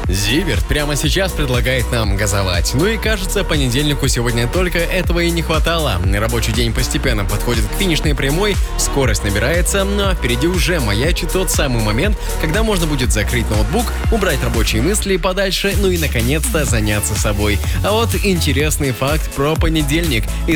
Зиверт прямо сейчас предлагает нам газовать. Ну и кажется, понедельнику сегодня только этого и не хватало. Рабочий день постепенно подходит к финишной прямой, скорость набирается, но впереди уже маячит тот самый момент, когда можно будет закрыть ноутбук, убрать рабочие мысли подальше, ну и наконец-то заняться собой. А вот интересный факт про понедельник.